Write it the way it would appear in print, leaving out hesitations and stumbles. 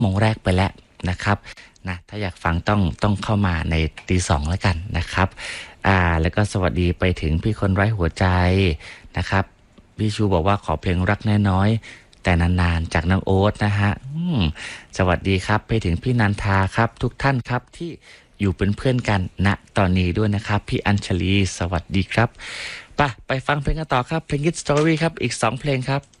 โมงแรกไปแล้วนะครับนะถ้าอยากฟังต้องเข้ามาในตีสองแล้วกันนะครับแล้วก็สวัสดีไปถึงพี่คนไร้หัวใจนะครับพี่ชูบอกว่าขอเพลงรักน้อยๆแต่นานๆจากน้องโอ๊ตนะฮะสวัสดีครับไปถึงพี่นันทาครับทุกท่านครับที่อยู่เป็นเพื่อนกันณตอนนี้ด้วยนะครับพี่อัญชลีสวัสดีครับไปฟังเพลงกันต่อครับเพลง Hit Story ครับอีก2เพลงครับ